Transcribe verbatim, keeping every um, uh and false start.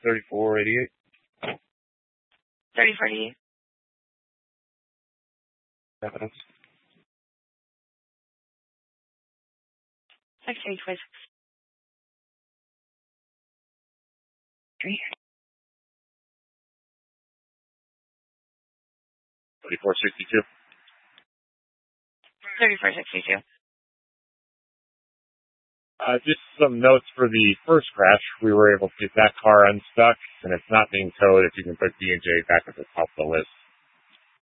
thirty-four eighty-eight. thirty-four eighty-eight. Evidence. Secretary twenty-six. Three. thirty-four sixty-two. thirty-four sixty-two. Uh, just some notes for the first crash. We were able to get that car unstuck, and it's not being towed. If you can put D and J back at the top of the list.